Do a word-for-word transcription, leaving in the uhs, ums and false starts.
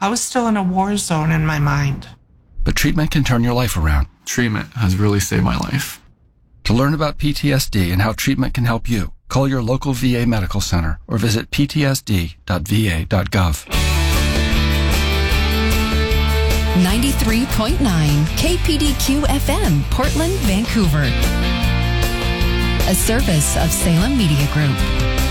I was still in a war zone in my mind. But treatment can turn your life around. Treatment has really saved my life. To learn about P T S D and how treatment can help you, call your local V A medical center or visit p t s d dot v a dot gov. ninety-three point nine K P D Q F M, Portland, Vancouver. A service of Salem Media Group.